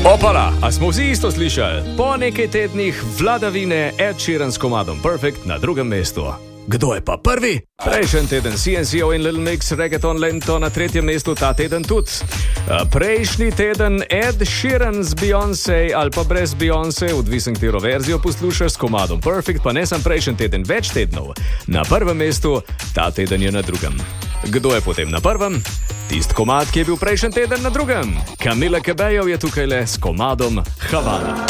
Opala, a smo vsi isto slišali? Po nekaj tednih vladavine Ed Sheeran s komadom Perfect na drugem mestu. Kdo je pa prvi? Prejšnji teden CNCO in Little Mix, Reggaeton Lento na tretjem mestu, ta teden tudi. Prejšnji teden Ed Sheeran z Beyoncé ali pa brez Beyoncé, odvisen katero verzijo poslušaš, s komadom Perfect, pa ne sam prejšnji teden, več tednov. Na prvem mestu, ta teden je na drugem. Kdo je potem na prvem? Tist komad, ki je bil prejšnji teden na drugem. Camila Cabello je tukaj le s komadom Havana.